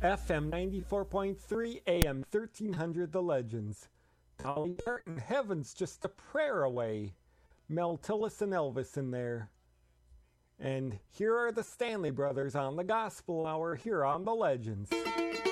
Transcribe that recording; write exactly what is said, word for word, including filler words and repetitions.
F M ninety-four point three, A M thirteen hundred The Legends. Dolly Parton, Heaven's Just a Prayer Away. Mel Tillis and Elvis in there. And here are the Stanley Brothers on the Gospel Hour here on The Legends.